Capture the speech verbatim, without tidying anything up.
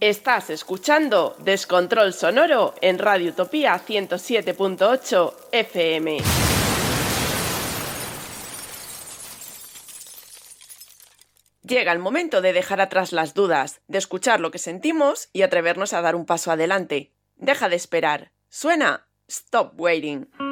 Estás escuchando Descontrol Sonoro en Radio Utopía ciento siete punto ocho F M. Llega el momento de dejar atrás las dudas, de escuchar lo que sentimos y atrevernos a dar un paso adelante. Deja de esperar. Suena Stop Waiting.